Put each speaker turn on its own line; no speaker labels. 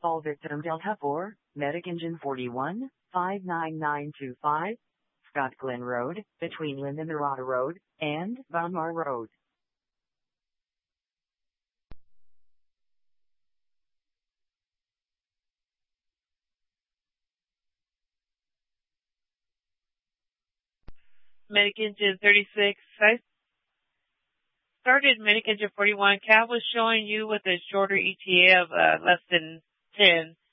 Call victim Delta 4, Medic Engine 41, 59925, Scott Glen Road, between Linden Narada Road and Valmar Road.
Medic Engine 36. I started Medic Engine 41. Cab was showing you with a shorter ETA of less than 10.